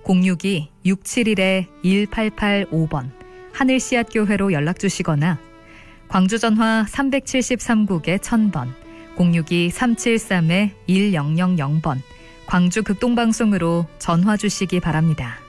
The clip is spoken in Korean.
062-671-1885번 하늘씨앗교회로 연락주시거나 광주 전화 373국에 1000번 062-373-1000번 광주 극동방송으로 전화 주시기 바랍니다.